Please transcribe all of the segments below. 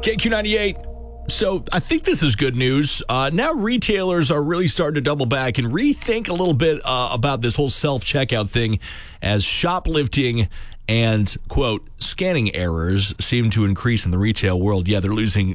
KQ98. So I think this is good news. Now retailers are really starting to double back and rethink a little bit about this whole self-checkout thing as shoplifting and, quote, scanning errors seem to increase in the retail world. Yeah, they're losing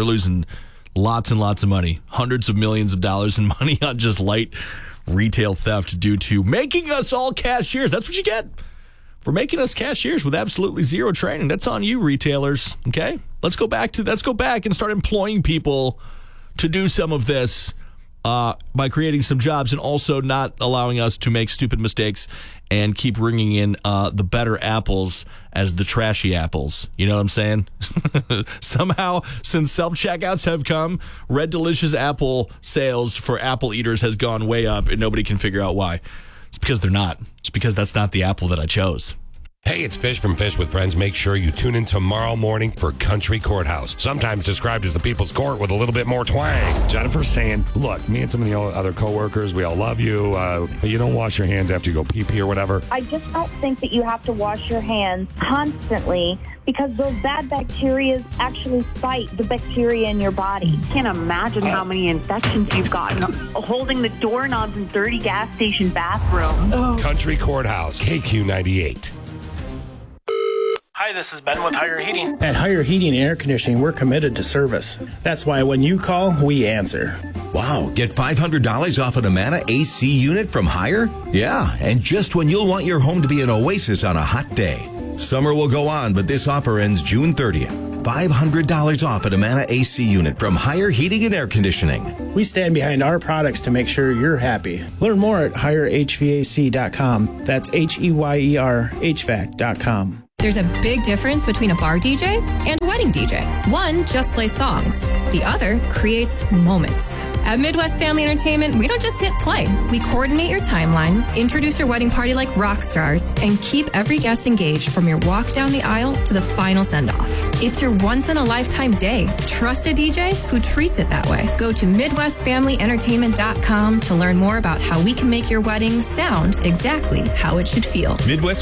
lots and lots of money, hundreds of millions of dollars in money on just light retail theft due to making us all cashiers. That's what you get for making us cashiers with absolutely zero training. That's on you, retailers. Okay, let's go back and start employing people to do some of this by creating some jobs and also not allowing us to make stupid mistakes and keep bringing in the better apples as the trashy apples. You know what I'm saying? Somehow, since self-checkouts have come, Red Delicious apple sales for apple eaters has gone way up, and nobody can figure out why. It's because they're not. It's because that's not the apple that I chose. Hey, it's Fish from Fish with Friends. Make sure you tune in tomorrow morning for Country Courthouse, sometimes described as the People's Court with a little bit more twang. Jennifer's saying, look, me and some of the other coworkers, we all love you, but you don't wash your hands after you go pee-pee or whatever. I just don't think that you have to wash your hands constantly because those bad bacteria actually fight the bacteria in your body. I can't imagine how many infections you've gotten holding the doorknobs in dirty gas station bathrooms. Oh. Country Courthouse, KQ98. Hi, this is Ben with Higher Heating. At Higher Heating and Air Conditioning, we're committed to service. That's why when you call, we answer. Wow, get $500 off an Amana AC unit from Higher? Yeah, and just when you'll want your home to be an oasis on a hot day. Summer will go on, but this offer ends June 30th. $500 off an Amana AC unit from Higher Heating and Air Conditioning. We stand behind our products to make sure you're happy. Learn more at HigherHVAC.com. That's HEYER HVAC.com. There's a big difference between a bar DJ and a wedding DJ. One just plays songs. The other creates moments. At Midwest Family Entertainment, we don't just hit play. We coordinate your timeline, introduce your wedding party like rock stars, and keep every guest engaged from your walk down the aisle to the final send-off. It's your once-in-a-lifetime day. Trust a DJ who treats it that way. Go to MidwestFamilyEntertainment.com to learn more about how we can make your wedding sound exactly how it should feel.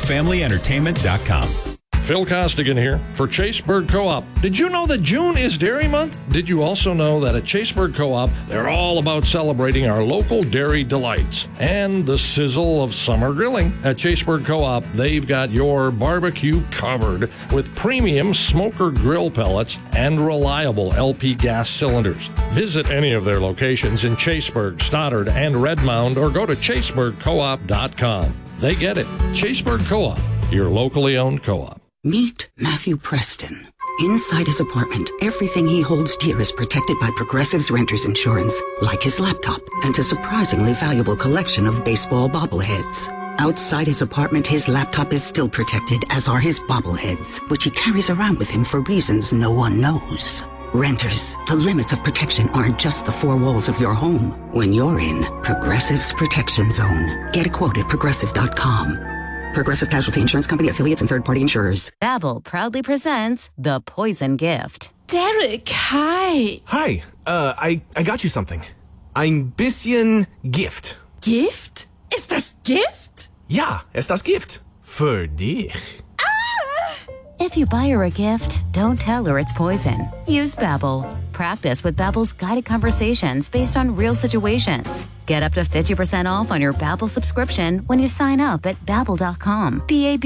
MidwestFamilyEntertainment.com. Phil Costigan here for Chaseburg Co-op. Did you know that June is Dairy Month? Did you also know that at Chaseburg Co-op, they're all about celebrating our local dairy delights and the sizzle of summer grilling? At Chaseburg Co-op, they've got your barbecue covered with premium smoker grill pellets and reliable LP gas cylinders. Visit any of their locations in Chaseburg, Stoddard, and Redmond, or go to chaseburgcoop.com. They get it. Chaseburg Co-op, your locally owned co-op. Meet Matthew Preston. Inside his apartment, everything he holds dear is protected by Progressive's Renter's Insurance, like his laptop and a surprisingly valuable collection of baseball bobbleheads. Outside his apartment, his laptop is still protected, as are his bobbleheads, which he carries around with him for reasons no one knows. Renters, the limits of protection aren't just the four walls of your home. When you're in Progressive's Protection Zone, get a quote at Progressive.com. Progressive Casualty Insurance Company, affiliates, and third-party insurers. Babbel proudly presents The Poison Gift. Derek, hi. Hi, I got you something. Ein bisschen Gift. Gift? Ist das Gift? Ja, ist das Gift. Für dich. If you buy her a gift, don't tell her it's poison. Use Babbel. Practice with Babbel's guided conversations based on real situations. Get up to 50% off on your Babbel subscription when you sign up at Babbel.com.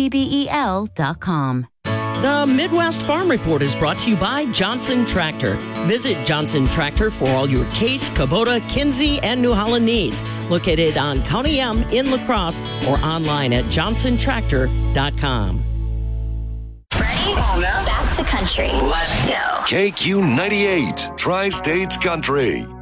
Babbel.com. The Midwest Farm Report is brought to you by Johnson Tractor. Visit Johnson Tractor for all your Case, Kubota, Kinsey, and New Holland needs. Located on County M in La Crosse or online at johnsontractor.com. Ready? Back to country. Let's go. KQ98, Tri-States Country.